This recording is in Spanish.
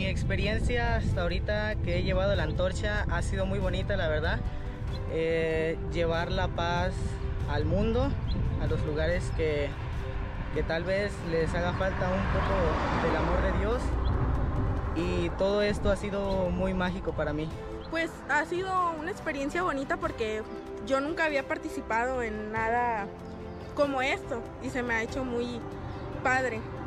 Mi experiencia hasta ahorita que he llevado la antorcha ha sido muy bonita, la verdad. Llevar la paz al mundo, a los lugares que tal vez les haga falta un poco del amor de Dios, y todo esto ha sido muy mágico para mí. Pues ha sido una experiencia bonita porque yo nunca había participado en nada como esto y se me ha hecho muy padre.